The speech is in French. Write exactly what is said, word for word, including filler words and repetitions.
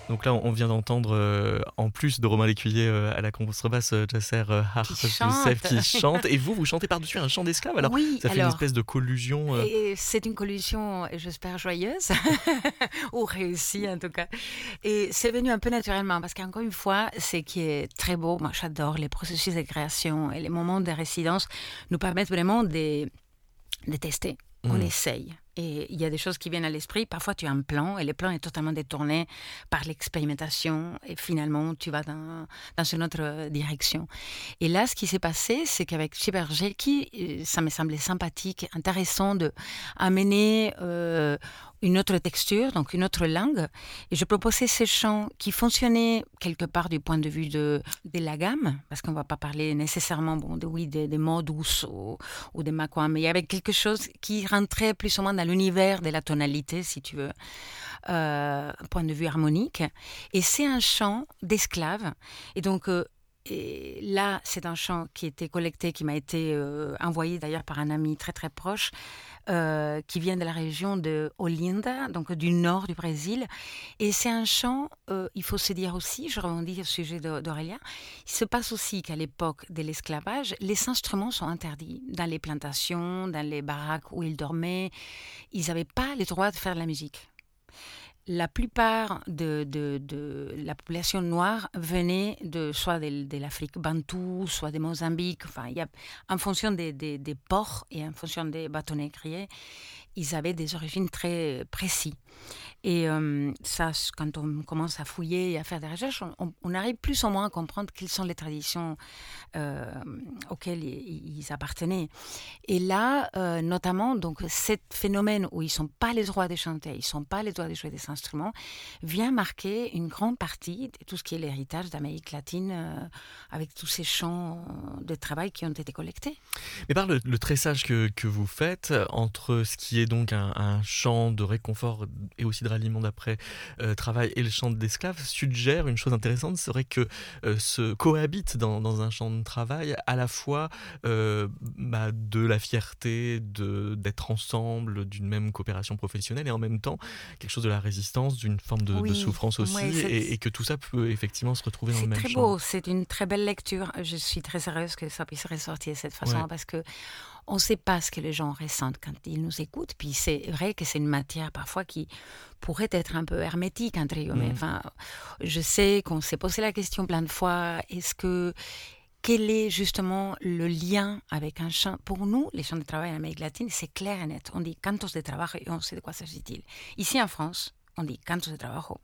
Donc là, on vient d'entendre, euh, en plus de Romain Lécuyer euh, à la contrebasse, euh, Jasser euh, Har Qui Youssef chante. qui chante. Et vous, vous chantez par-dessus un chant d'esclave. Alors, Oui, ça fait une alors, espèce de collusion. euh, et c'est une collusion, j'espère, joyeuse, ou réussie en tout cas. Et c'est venu un peu naturellement, parce qu'encore une fois, ce qui est très beau, moi j'adore les processus de création et les moments de résidence nous permettent vraiment de, de tester. On hmm. essaye. Et il y a des choses qui viennent à l'esprit. Parfois, tu as un plan et le plan est totalement détourné par l'expérimentation. Et finalement, tu vas dans, dans une autre direction. Et là, ce qui s'est passé, c'est qu'avec Cybergelki, ça me semblait sympathique, intéressant de amener euh, une autre texture, donc une autre langue. Et je proposais ces chants qui fonctionnaient quelque part du point de vue de, de la gamme, parce qu'on ne va pas parler nécessairement bon, de, oui, des de mots douces ou, ou des maquas, mais il y avait quelque chose qui rentrait plus ou moins dans l'univers de la tonalité, si tu veux, euh, point de vue harmonique. Et c'est un chant d'esclaves. Et donc, euh, et là, c'est un chant qui était collecté, qui m'a été euh, envoyé d'ailleurs par un ami très très proche, euh, qui vient de la région de Olinda, donc du nord du Brésil. Et c'est un chant, euh, il faut se dire aussi, je rebondis au sujet de- d'Aurélia, il se passe aussi qu'à l'époque de l'esclavage, les instruments sont interdits. Dans les plantations, dans les baraques où ils dormaient, ils n'avaient pas le droit de faire de la musique. La plupart de, de, de la population noire venait de, soit de, de l'Afrique bantoue, soit de Mozambique. Enfin, il y a, en fonction des, des, des ports et en fonction des bâtonnets criés, ils avaient des origines très précises. Et euh, ça, quand on commence à fouiller et à faire des recherches, on, on arrive plus ou moins à comprendre quelles sont les traditions euh, auxquelles ils, ils appartenaient. Et là, euh, notamment, donc, ce phénomène où ils ne sont pas les droits de chanter, ils ne sont pas les droits de jouer des instruments, vient marquer une grande partie de tout ce qui est l'héritage d'Amérique latine, euh, avec tous ces champs de travail qui ont été collectés. Mais par le, le tressage que, que vous faites entre ce qui est donc un, un chant de réconfort et aussi de ralliement d'après euh, travail et le chant d'esclave suggère une chose intéressante, serait que euh, se cohabitent dans, dans un chant de travail à la fois euh, bah, de la fierté de, d'être ensemble, d'une même coopération professionnelle et en même temps quelque chose de la résistance, d'une forme de, de Oui, souffrance aussi ouais, c'est, et, et que tout ça peut effectivement se retrouver dans le c'est même très chant. beau, c'est une très belle lecture. Je suis très heureuse que ça puisse ressortir de cette façon Ouais. parce que on ne sait pas ce que les gens ressentent quand ils nous écoutent. Puis c'est vrai que c'est une matière parfois qui pourrait être un peu hermétique, entre guillemets. Mmh. Enfin, je sais qu'on s'est posé la question plein de fois, est-ce que quel est justement le lien avec un chant? Pour nous, les chants de travail en Amérique latine, c'est clair et net. On dit cantos de trabajo et on sait de quoi s'agit-il. Ici en France, on dit cantos de trabajo.